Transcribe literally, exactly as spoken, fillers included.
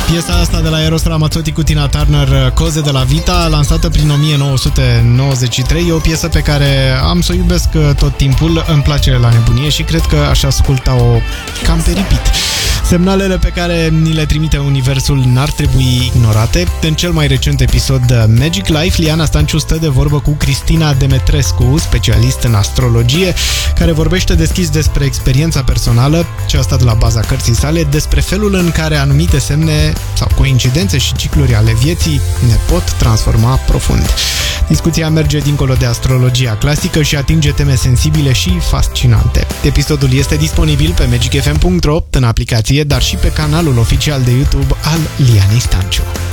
Piesa asta de la Eros Ramazzotti cu Tina Turner, Coze de la Vita, lansată prin o mie nouă sute nouăzeci și trei, e o piesă pe care am să o iubesc tot timpul, îmi place la nebunie și cred că aș asculta-o cam pe repeat. Semnalele pe care ni le trimite universul n-ar trebui ignorate. În cel mai recent episod Magic Life, Liana Stanciu stă de vorbă cu Cristina Demetrescu, specialist în astrologie, care vorbește deschis despre experiența personală, ce a stat la baza cărții sale, despre felul în care anumite semne sau coincidențe și cicluri ale vieții ne pot transforma profund. Discuția merge dincolo de astrologia clasică și atinge teme sensibile și fascinante. Episodul este disponibil pe magic f m punct ro, în aplicație, dar și pe canalul oficial de YouTube al Lianei Stanciu.